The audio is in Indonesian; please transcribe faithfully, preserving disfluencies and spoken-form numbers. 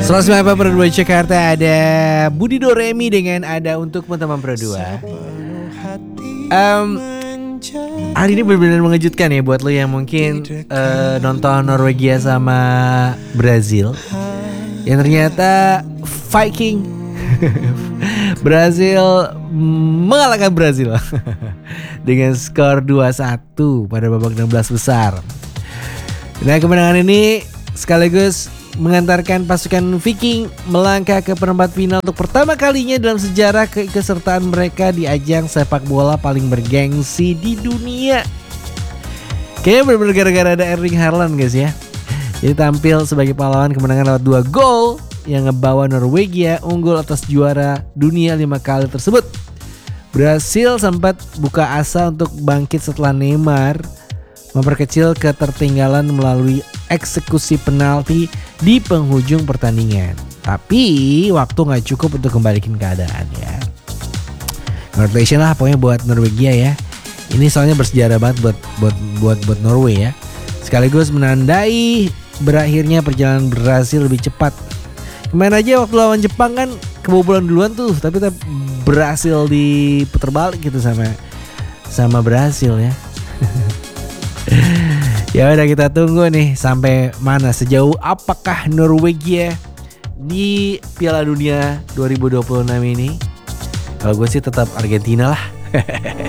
seratus sembilan puluh dua Jakarta ada Budi Doremi dengan Ada Untuk teman-teman berdua. Um, hari ini benar-benar mengejutkan ya buat lo yang mungkin uh, nonton Norwegia sama Brazil. Yang ternyata Viking Brazil mengalahkan Brazil dengan skor dua satu pada babak enam belas besar. Nah, kemenangan ini sekaligus mengantarkan pasukan Viking melangkah ke perempat final untuk pertama kalinya dalam sejarah keikutsertaan mereka di ajang sepak bola paling bergengsi di dunia. Kayaknya benar-benar gara-gara ada Erling Haaland guys ya. Jadi tampil sebagai pahlawan kemenangan lewat dua gol yang ngebawa Norwegia unggul atas juara dunia lima kali tersebut. Brasil sempat buka asa untuk bangkit setelah Neymar memperkecil ketertinggalan melalui eksekusi penalti di penghujung pertandingan. Tapi waktu gak cukup untuk kembalikan keadaan ya. Congratulations lah pokoknya buat Norwegia ya. Ini soalnya bersejarah banget buat buat buat buat Norway ya. Sekaligus menandai berakhirnya perjalanan Brasil lebih cepat. Kemarin aja waktu lawan Jepang kan kebobolan duluan tuh, tapi tetap berhasil diputar balik gitu sama sama Brasil ya. Ya udah kita tunggu nih sampai mana, sejauh apakah Norwegia di Piala Dunia dua ribu dua puluh enam ini. Kalau gue sih tetap Argentina lah.